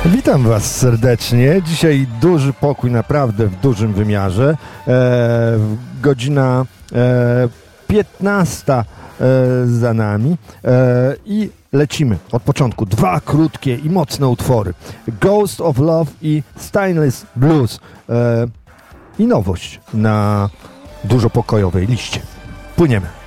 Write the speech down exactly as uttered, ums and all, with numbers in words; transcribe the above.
Witam Was serdecznie. Dzisiaj duży pokój, naprawdę w dużym wymiarze. E, godzina e, piętnasta e, za nami e, i lecimy od początku. Dwa krótkie i mocne utwory. Ghost of Love i Stainless Blues. E, I nowość na dużo pokojowej liście. Płyniemy.